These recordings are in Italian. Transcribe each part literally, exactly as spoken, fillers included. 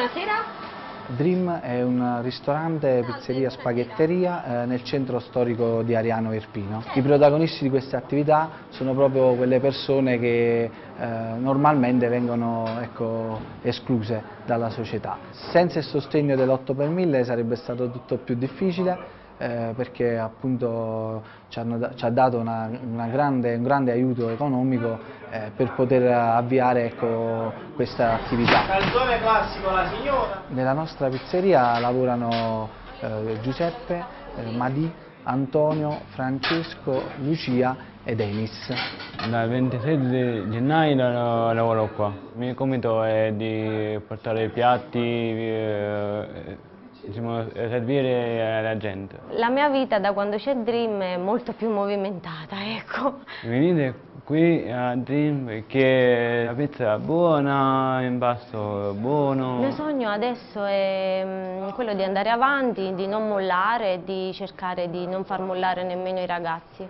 buonasera. Dream è un ristorante, pizzeria, spaghetteria eh, nel centro storico di Ariano Irpino. I protagonisti di queste attività sono proprio quelle persone che eh, normalmente vengono ecco, escluse dalla società. Senza il sostegno dell'otto per mille sarebbe stato tutto più difficile. Eh, perché appunto ci, hanno, ci ha dato una, una grande, un grande aiuto economico eh, per poter avviare ecco, questa attività. Calzone classico, la signora. Nella nostra pizzeria lavorano eh, Giuseppe, eh, Madì, Antonio, Francesco, Lucia e Denis. Dal ventisei di gennaio lavoro qua. Il mio compito è di portare i piatti, eh, diciamo, servire alla gente. La mia vita da quando c'è Dream è molto più movimentata, ecco. Venite qui a Dream perché la pizza è buona, l'impasto è buono. Il mio sogno adesso è mm, quello di andare avanti, di non mollare e di cercare di non far mollare nemmeno i ragazzi.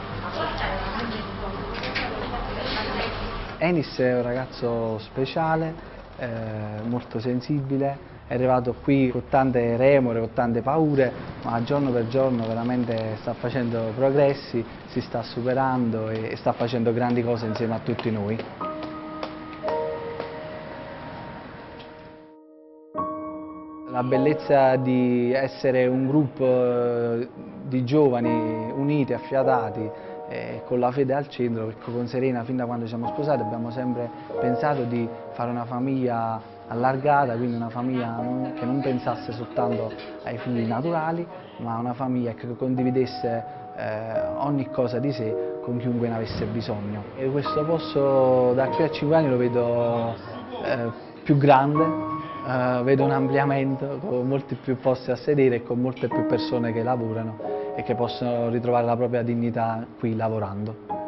Enis è un ragazzo speciale, eh, molto sensibile. È arrivato qui con tante remore, con tante paure, ma giorno per giorno veramente sta facendo progressi, si sta superando e sta facendo grandi cose insieme a tutti noi. La bellezza di essere un gruppo di giovani uniti, affiatati, eh, con la fede al centro, perché con Serena fin da quando ci siamo sposati abbiamo sempre pensato di fare una famiglia allargata, quindi una famiglia che non pensasse soltanto ai figli naturali, ma una famiglia che condividesse eh, ogni cosa di sé con chiunque ne avesse bisogno. E questo posto da qui a cinque anni lo vedo eh, più grande, eh, vedo un ampliamento con molti più posti a sedere e con molte più persone che lavorano e che possono ritrovare la propria dignità qui lavorando.